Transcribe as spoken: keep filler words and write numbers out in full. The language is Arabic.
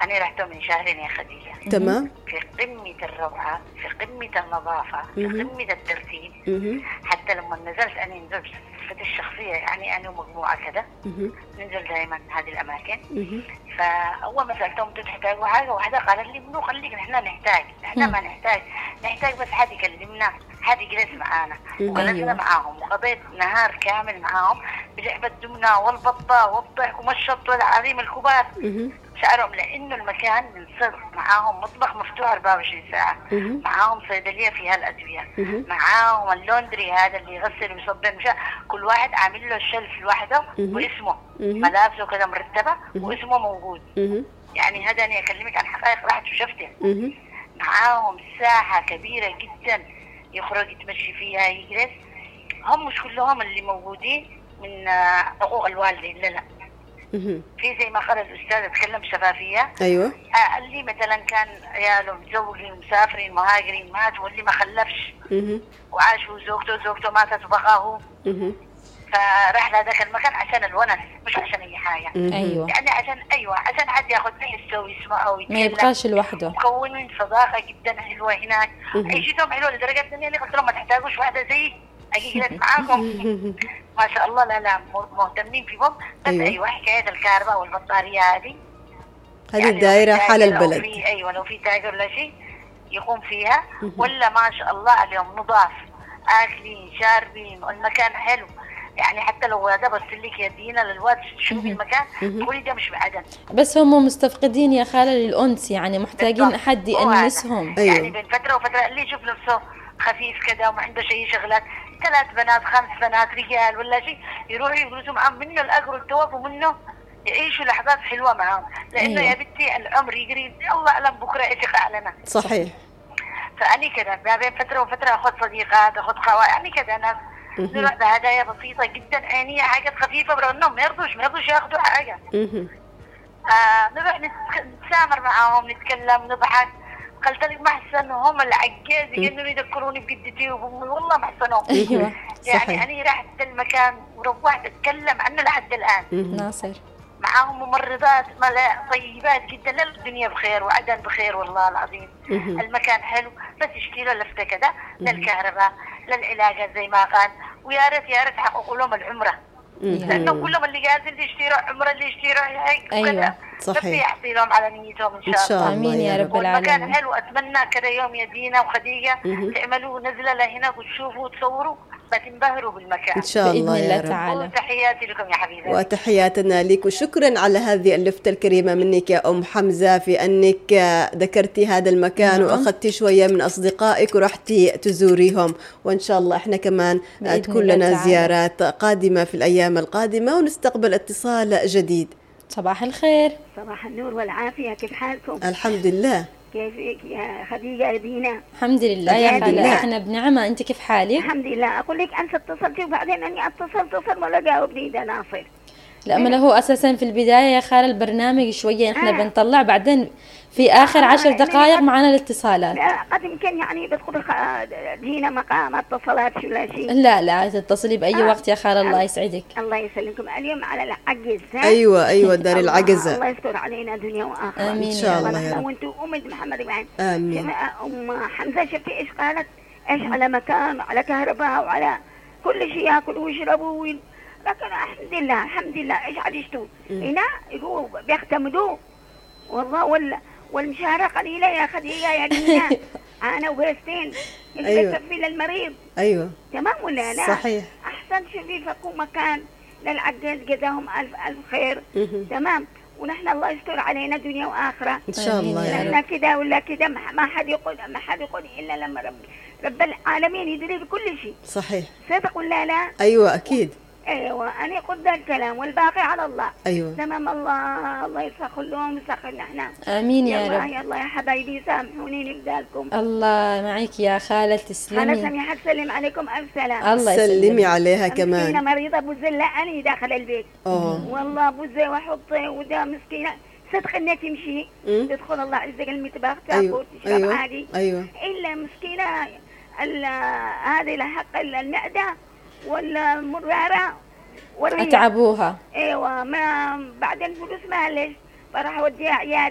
أنا رحت من شهرين يا خديجة. تمام. في قمة الروعة، في قمة النظافة، في قمة الترتيب. مهم. حتى لما نزلت أنا نزلت في الشخصية، يعني أنا ومجموعة كده ننزل دائما هذه الأماكن. مهم. فأول ما سألتهم تحتاجوا حاجة واحدة، قالت لي منو خليك نحن نحتاج، نحن ما نحتاج، نحتاج بس حد يكلمنا، حد يجلس معانا. وجلسنا أيوة. معاهم وقضيت نهار كامل معاهم بلعبة دمنة والبطة والضحك والشط والعظيم الكبار. مهم. شعرهم لأنه المكان من صدق معاهم مطبخ مفتوح أربعة وعشرين ساعة، مهم. معاهم صيدلية فيها الأدوية، مهم. معاهم اللوندري هذا اللي يغسل ويصبن مشا، كل واحد عامل له الشلف لوحده مهم. واسمه، مهم. ملابسه كذا مرتبة مهم. واسمه موجود. مهم. يعني هذا أنا أكلمك عن حقائق رحت وشفتها. مهم. معاهم ساحة كبيرة جدا يخرج يتمشي فيها يجلس. هم مش كلهم اللي موجودين من آه، حقوق الوالدين، لا لا، مهم. في زي ما قال الأستاذ اتكلم شفافية. ايوه. آه، اللي مثلا كان عياله متزوجين مسافرين مهاجرين ماتوا، واللي ما خلفش مهم. وعاش وزوجته زوجته ماتت وبقاه، مهم. فراح لهذاك المكان عشان الونس مش عشان اي حاجه. مهم. أيوة. يعني عشان ايوه عشان حد ياخذ حسه ويسمعه ويتكلم، ما يبقاش لوحده. مكونين صداقه جدا حلوه هناك. مهم. عيشتهم حلوه لدرجه اني اللي قلت لهم ما تحتاجوش واحده زي اجي اجلس معاكم. ما شاء الله، لا لا مهتمين فيهم. بس أيوة. ايوه حكايه الكهرباء والبطاريه هذه هذه يعني الدائرة لو في حال تاجر أو البلد. في ايوه لو في تاجر ولا شيء يقوم فيها. مهم. ولا ما شاء الله عليهم نضاف، اكلين شاربين والمكان حلو. يعني حتى لو هذا بس لك يدينا للواد تشوفي المكان تقولي ده مش بعدن. بس هم مستفقدين يا خالة للأنس، يعني محتاجين بالضبط. حد هو هذا. يأنسهم. أيوة. يعني بين فتره وفتره اللي يشوف نفسه خفيف كذا وما عنده شيء شغلات، ثلاث بنات خمس بنات رجال ولا شيء، يروحوا يجلسوا معهم منه الاجر والثواب ومنه يعيشوا لحظات حلوه معهم. لانه أيوة. يا بنتي العمر يجري، الله اعلم بكره ايش يقع لنا. صحيح. فاني كذا ما بين فتره وفتره اخذ صديقات اخذ خوات، يعني كذا ناس نروح بهدايا بسيطه جدا عينيه، حاجات خفيفه برغم انهم ما يرضوش ما يرضوش ياخذوا حاجه. مهم. آه نروح نتك- نتسامر معاهم نتكلم نضحك. قلت لك ما احسن هم العجاز يجننوا يذكروني بجدتي وبامي، والله ما احسنهم. أيوة. يعني صحيح. انا رحت المكان وروحت اتكلم عنه لحد الان. مهم. ناصر. معاهم ممرضات ملا طيبات جدا، لا الدنيا بخير وعدن بخير والله العظيم. مهم. المكان حلو بس يشتري له لفته كذا للكهرباء للعلاجات زي ما قال. ويا ريت يا ريت حققوا لهم العمره، لانه مهم. كلهم اللي قاعدين اللي يشتروا عمره اللي يشتروا هيك أيوة. وكذا. صحيح. بس يحصي لهم على نيتهم ان إن شاء شاء الله. الله آمين يا يا رب والمكان العالمين. حلو، اتمنى كذا يوم يا دينا وخديجه مهم. تعملوا نزله لهنا وتشوفوا وتصوروا بتنبهروا بالمكان. إن شاء بإذن الله الله يا رب. تعالى. وتحياتي لكم يا حبيبي. وتحياتنا لك، وشكرا على هذه اللفتة الكريمة منك يا أم حمزة في أنك ذكرتي هذا المكان. نعم. وأخذتي شوية من أصدقائك ورحتي تزوريهم، وإن شاء الله إحنا كمان بإذن تكون الله لنا تعالى. زيارات قادمة في الأيام القادمة ونستقبل اتصال جديد. صباح الخير. صباح النور والعافية، كيف حالكم؟ الحمد لله. كيفك يا خديجة يا دينا؟ الحمد لله يا الحمد خالة، لله. احنا بنعمة. انت كيف حالك؟ الحمد لله. أقول لك أنت اتصلتي وبعدين أني اتصلت اتصل ولا جاوبني ده ناصر. لا ما هو اساسا في البداية يا خالة البرنامج شوية احنا آه. بنطلع، بعدين في اخر آه، عشر يعني دقائق قد- معنا الاتصالات. لا قد يمكن يعني بدخل خ- دينا مقام اتصالات شو لا شيء. لا لا تتصلي بأي آه. وقت يا خالة، الله آه. يسعدك. الله يسلمكم. اليوم على العجز ها؟ أيوة أيوة دار الله- العجزة. الله يستر علينا دنيا وآخرة. آمين إن شاء الله يا ونحن رب. وانتم أمة محمد إبراهيم. آمين. شف- أم حمزة شفتي إيش قالت؟ إيش على مكان وعلى كهرباء وعلى كل شيء ياكلوا ويشربوا وي... لكن الحمد لله الحمد لله ايش عدشتوا هنا يقولوا بيعتمدوا والله وال والمشارة قليلة يا خديجة يا دينا. أنا وبيستين إيش أيوة. بتكفي للمريض أيوة تمام ولا لا؟ صحيح. أحسن شوفي فكوا مكان للعجاز جزاهم ألف ألف خير. مهم. تمام. ونحن الله يستر علينا دنيا وآخرة. إن شاء الله يا نحن رب. كده ولا كده ما ما حد يقول ما حد يقول إلا لما رب رب العالمين يدري بكل شيء. صحيح. صدق ولا لا؟ أيوة أكيد. ايوه انا قلت ذا الكلام والباقي على الله. أيوة. تمام. الله الله يسخر لهم ويسخرنا احنا. آمين يا يلا رب. يلا يا حبايبي سامحوني نبدا لكم. الله معك يا خالة، انا تسلمي. سميحة تسلم عليكم الف سلام. الله سلمي يسلمك. عليها مسكينة كمان. مريضة بوزة أنا داخل البيت. أوه. والله بوزة وأحط وده مسكينة صدق إنها تمشي مم. تدخل الله عز وجل المطبخ أيوة. تاكل تشرب أيوة. عادي. أيوة. إلا مسكينة ال- هذه لحق المعدة والمرارة والريح. اتعبوها. ايوه ما بعدين فلوس معلش فراح اوديها عياده